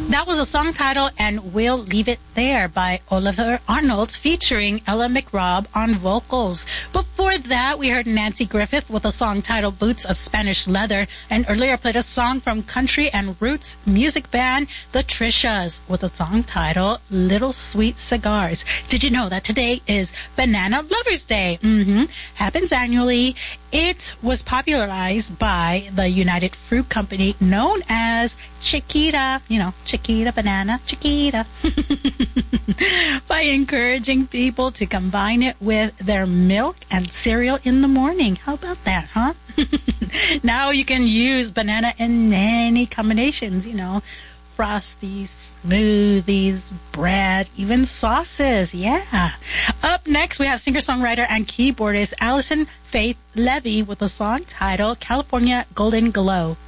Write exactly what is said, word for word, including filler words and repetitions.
That was a song title, And We'll Leave It There by Oliver Arnold, featuring Ella McRobb on vocals. Before that, we heard Nancy Griffith with a song titled Boots of Spanish Leather, and earlier played a song from country and roots music band The Trishas with a song titled Little Sweet Cigars. Did you know that today is Banana Lovers Day? Mm-hmm. Happens annually. It was popularized by the United Fruit Company, known as Chiquita, you know, Chiquita banana, Chiquita, by encouraging people to combine it with their milk and cereal in the morning. How about that, huh? Now you can use banana in many combinations, you know, frosties, smoothies, bread, even sauces. Yeah. Up next, we have singer-songwriter and keyboardist Allison Faith Levy with a song titled California Golden Glow.